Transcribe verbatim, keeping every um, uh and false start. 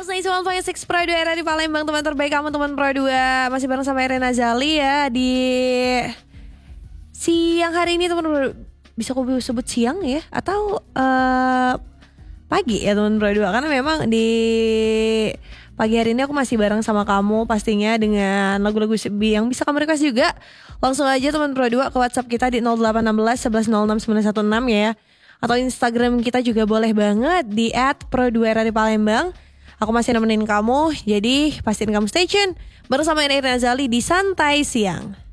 Girls Night satu koma enam Pro dua era di Palembang, teman terbaik kamu, teman Pro dua. Masih bareng sama Irene Azali ya di siang hari ini, teman Pro. Bisa aku sebut siang ya atau uh, pagi ya teman Pro dua, karena memang di pagi hari ini aku masih bareng sama kamu pastinya dengan lagu-lagu yang bisa kamu request juga. Langsung aja teman Pro dua ke WhatsApp kita di nol delapan satu enam satu satu nol enam sembilan satu enam ya. Atau Instagram kita juga boleh banget di et pro dua era di Palembang. Aku masih nemenin kamu, jadi pastiin kamu stay tune bersama Irene Azali di Santai Siang.